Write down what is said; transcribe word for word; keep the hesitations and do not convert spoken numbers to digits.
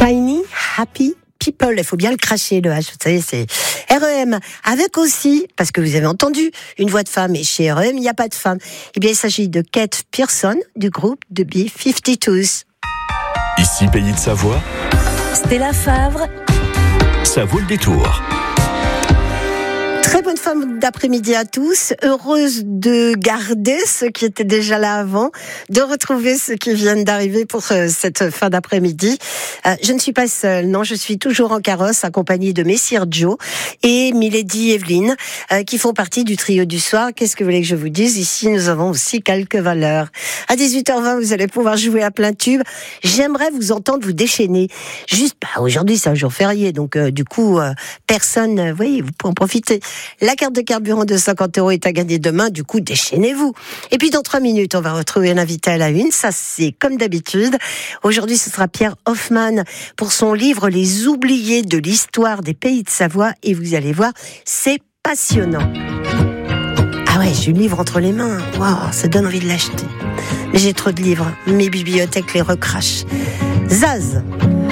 Shiny Happy People, il faut bien le cracher, le H, vous savez, c'est R E M, avec aussi, parce que vous avez entendu, une voix de femme, et chez R E M, il n'y a pas de femme. Eh bien, il s'agit de Kate Pierson, du groupe de B cinquante-deux. Ici, Pays de Savoie, Stella Favre, ça vaut le détour. Très bonne fin d'après-midi à tous, heureuse de garder ceux qui étaient déjà là avant, de retrouver ceux qui viennent d'arriver pour cette fin d'après-midi. Euh, je ne suis pas seule, non, je suis toujours en carrosse accompagnée de Messire Joe et Milady Evelyne euh, qui font partie du trio du soir. Qu'est-ce que vous voulez que je vous dise? Ici, nous avons aussi quelques valeurs. À dix-huit heures vingt, vous allez pouvoir jouer à plein tube. J'aimerais vous entendre vous déchaîner. Juste, bah, aujourd'hui, c'est un jour férié, donc euh, du coup, euh, personne, euh, vous voyez, vous pouvez en profiter. La carte de carburant de cinquante euros est à gagner demain, du coup, déchaînez-vous. Et puis, dans trois minutes, on va retrouver un invité à la une. Ça, c'est comme d'habitude. Aujourd'hui, ce sera Pierre Hoffman pour son livre Les oubliés de l'histoire des pays de Savoie. Et vous allez voir, c'est passionnant. Ah ouais, j'ai le livre entre les mains. Waouh, ça donne envie de l'acheter. Mais j'ai trop de livres. Mes bibliothèques les recrachent. Zaz.